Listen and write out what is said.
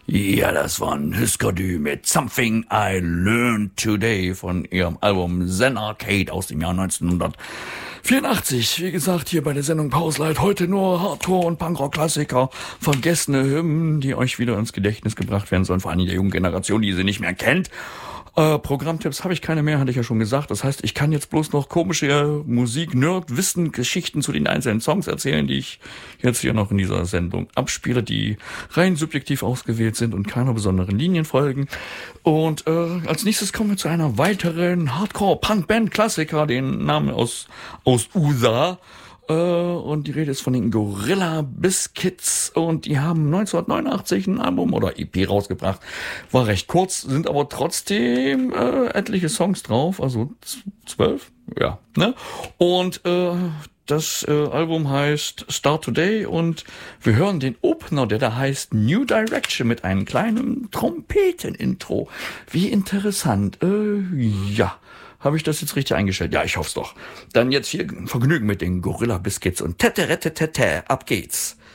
Ja, das war ein Husker Du mit Something I Learned Today von ihrem Album Zen Arcade aus dem Jahr 1984. Wie gesagt, hier bei der Sendung Pauslight heute nur Hardcore- und Punkrock-Klassiker, vergessene Hymnen, die euch wieder ins Gedächtnis gebracht werden sollen, vor allem der jungen Generation, die sie nicht mehr kennt. Programmtipps habe ich keine mehr, hatte ich ja schon gesagt. Das heißt, ich kann jetzt bloß noch komische Musik-Nerd-Wissen, Geschichten zu den einzelnen Songs erzählen, die ich jetzt hier noch in dieser Sendung abspiele, die rein subjektiv ausgewählt sind und keiner besonderen Linien folgen. Und als nächstes kommen wir zu einer weiteren Hardcore-Punk-Band-Klassiker, den Namen aus USA. Und die Rede ist von den Gorilla Biscuits und die haben 1989 ein Album oder EP rausgebracht. War recht kurz, sind aber trotzdem etliche Songs drauf, also 12, ja, ne? Und das Album heißt Start Today und wir hören den Opener, der da heißt New Direction mit einem kleinen Trompeten-Intro. Wie interessant, ja. Habe ich das jetzt richtig eingestellt? Ja, ich hoffe es doch. Dann jetzt hier Vergnügen mit den Gorilla Biscuits und Tete, ab geht's.